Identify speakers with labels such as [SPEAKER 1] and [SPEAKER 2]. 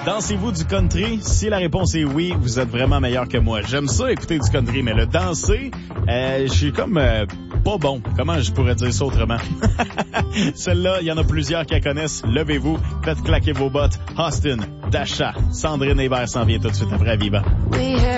[SPEAKER 1] Dansez-vous du country? Si la réponse est oui, vous êtes vraiment meilleur que moi. J'aime ça écouter du country, mais le danser, je suis comme pas bon. Comment je pourrais dire ça autrement? Celle-là, il y en a plusieurs qui la connaissent. Levez-vous, faites claquer vos bottes. Austin, Dasha, Sandrine Hébert s'en vient tout de suite après à Viva.